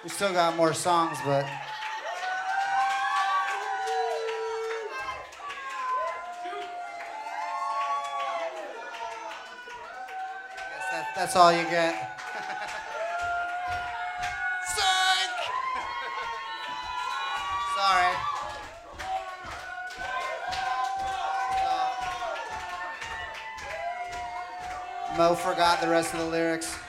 We still got more songs, but that's all you get. Psych! Sorry. Mo forgot the rest of the lyrics.